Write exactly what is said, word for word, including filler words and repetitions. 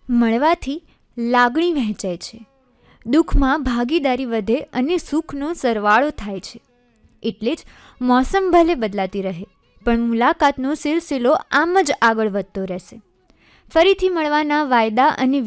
મળવાથી લાગણી વહેંચાય છે, દુઃખમાં ભાગીદારી વધે અને સુખનો સરવાળો થાય છે. એટલે જ મોસમ ભલે બદલાતી રહે પણ મુલાકાતનો સિલસિલો આમ જ આગળ વધતો રહેશે. ફરીથી મળવાના વાયદા અને